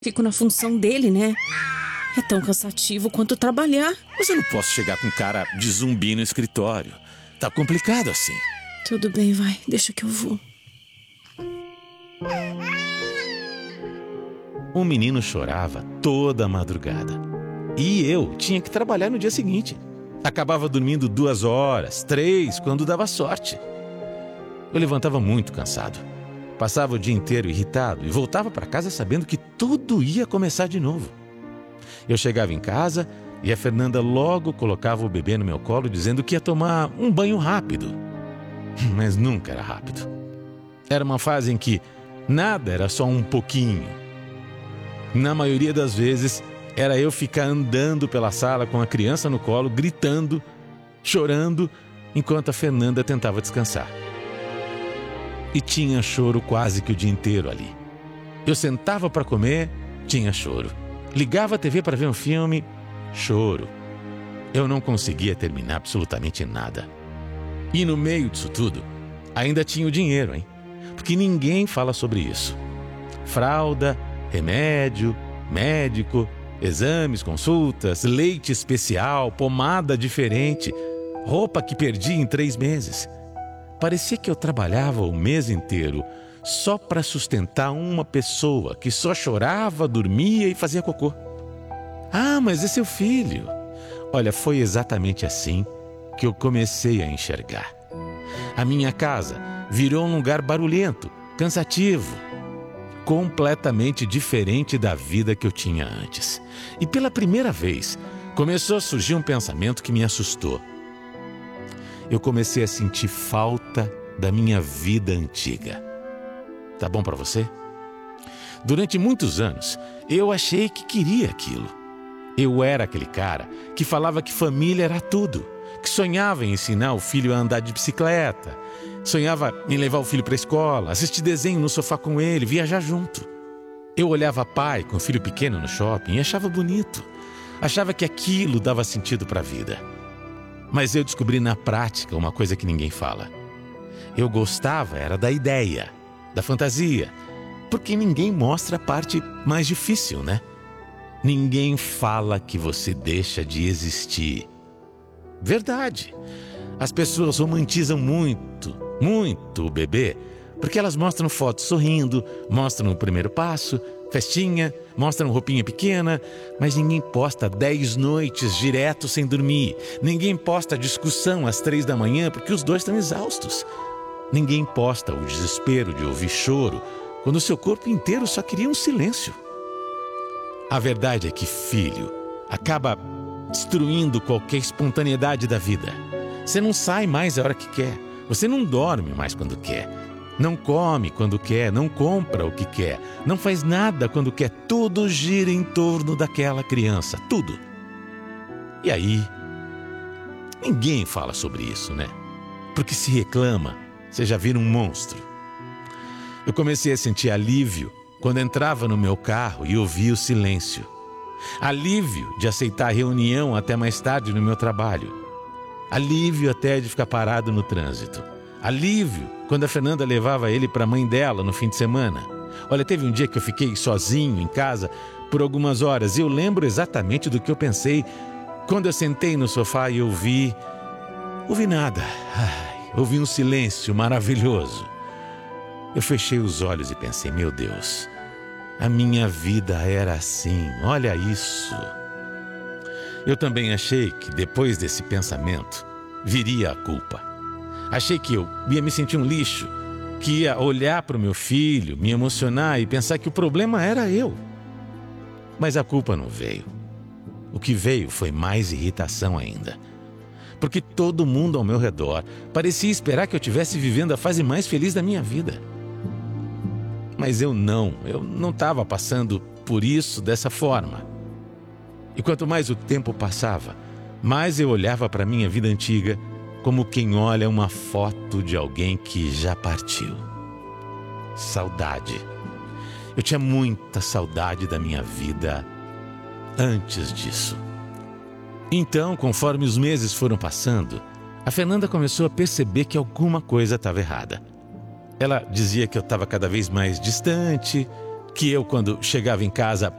Fico na função dele, né? É tão cansativo quanto trabalhar. Mas eu não posso chegar com cara de zumbi no escritório. Tá complicado assim. Tudo bem, vai. Deixa que eu vou. O menino chorava toda a madrugada. E eu tinha que trabalhar no dia seguinte. Acabava dormindo 2 horas, 3, quando dava sorte. Eu levantava muito cansado. Passava o dia inteiro irritado e voltava para casa sabendo que tudo ia começar de novo. Eu chegava em casa e a Fernanda logo colocava o bebê no meu colo dizendo que ia tomar um banho rápido. Mas nunca era rápido. Era uma fase em que nada era só um pouquinho. Na maioria das vezes, era eu ficar andando pela sala com a criança no colo, gritando, chorando, enquanto a Fernanda tentava descansar. E tinha choro quase que o dia inteiro ali. Eu sentava para comer, tinha choro. Ligava a TV para ver um filme, choro. Eu não conseguia terminar absolutamente nada. E no meio disso tudo, ainda tinha o dinheiro, hein? Porque ninguém fala sobre isso. Fralda, remédio, médico, exames, consultas, leite especial, pomada diferente, roupa que perdi em 3 meses. Parecia que eu trabalhava o mês inteiro só para sustentar uma pessoa que só chorava, dormia e fazia cocô. Ah, mas é seu filho. Olha, foi exatamente assim que eu comecei a enxergar. A minha casa virou um lugar barulhento, cansativo, completamente diferente da vida que eu tinha antes. E pela primeira vez, começou a surgir um pensamento que me assustou. Eu comecei a sentir falta da minha vida antiga. Tá bom para você? Durante muitos anos, eu achei que queria aquilo. Eu era aquele cara que falava que família era tudo, que sonhava em ensinar o filho a andar de bicicleta, sonhava em levar o filho para a escola, assistir desenho no sofá com ele, viajar junto. Eu olhava pai com o filho pequeno no shopping e achava bonito. Achava que aquilo dava sentido para a vida. Mas eu descobri na prática uma coisa que ninguém fala. Eu gostava era da ideia, da fantasia, porque ninguém mostra a parte mais difícil, né? Ninguém fala que você deixa de existir. Verdade. As pessoas romantizam muito, muito o bebê, porque elas mostram fotos sorrindo, mostram o primeiro passo, festinha, mostram roupinha pequena, mas ninguém posta 10 noites direto sem dormir. Ninguém posta discussão às 3 da manhã porque os dois estão exaustos. Ninguém posta o desespero de ouvir choro quando o seu corpo inteiro só queria um silêncio. A verdade é que filho acaba destruindo qualquer espontaneidade da vida. Você não sai mais a hora que quer. Você não dorme mais quando quer. Não come quando quer, não compra o que quer, não faz nada quando quer, tudo gira em torno daquela criança, tudo. E aí, ninguém fala sobre isso, né? Porque se reclama, você já vira um monstro. Eu comecei a sentir alívio quando entrava no meu carro e ouvia o silêncio. Alívio de aceitar a reunião até mais tarde no meu trabalho. Alívio até de ficar parado no trânsito. Alívio quando a Fernanda levava ele para a mãe dela no fim de semana. Olha, teve um dia que eu fiquei sozinho em casa por algumas horas e eu lembro exatamente do que eu pensei quando eu sentei no sofá e ouvi nada. Ouvi um silêncio maravilhoso. Eu fechei os olhos e pensei, meu Deus, a minha vida era assim, olha isso. Eu também achei que depois desse pensamento viria a culpa. Achei que eu ia me sentir um lixo, que ia olhar para o meu filho, me emocionar e pensar que o problema era eu. Mas a culpa não veio. O que veio foi mais irritação ainda. Porque todo mundo ao meu redor parecia esperar que eu estivesse vivendo a fase mais feliz da minha vida. Mas eu não estava passando por isso dessa forma. E quanto mais o tempo passava, mais eu olhava para a minha vida antiga como quem olha uma foto de alguém que já partiu. Saudade. Eu tinha muita saudade da minha vida antes disso. Então, conforme os meses foram passando, a Fernanda começou a perceber que alguma coisa estava errada. Ela dizia que eu estava cada vez mais distante, que eu, quando chegava em casa,